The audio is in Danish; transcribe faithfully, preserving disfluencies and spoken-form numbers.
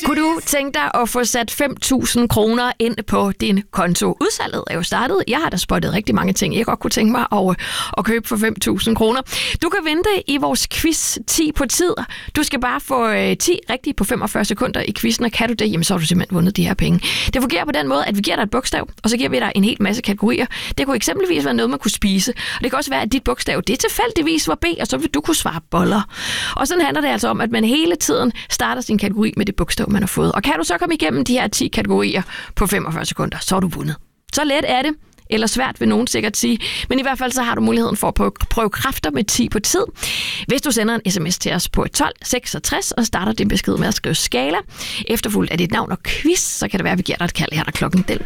Kunne du tænke dig at få sat fem tusind kroner ind på din konto? Udsalget er jo startet. Jeg har da spottet rigtig mange ting, jeg godt kunne tænke mig at, at købe for fem tusind kroner. Du kan vinde i vores quiz ti på tid. Du skal bare få ti rigtige på femogfyrre sekunder i quizzen, og kan du det, jamen så har du simpelthen vundet de her penge. Det fungerer på den måde, at vi giver dig et bogstav, og så giver vi dig en hel masse kategorier. Det kunne eksempelvis være noget, man kunne spise. Og det kan også være, at dit bogstav, det tilfældigvis var B, og så vil du kunne svare boller. Og sådan handler det altså om, at man hele tiden starter sin kategori med det bogstav, man har fået. Og kan du så komme igennem de her ti kategorier på femogfyrre sekunder, så er du vundet. Så let er det. Eller svært vil nogen sikkert sige. Men i hvert fald så har du muligheden for at prøve kræfter med ti på tid. Hvis du sender en sms til os på tolv seksogtres og starter din besked med at skrive skala, efterfulgt af dit navn og quiz, så kan det være, at vi giver dig et kald her, når klokken den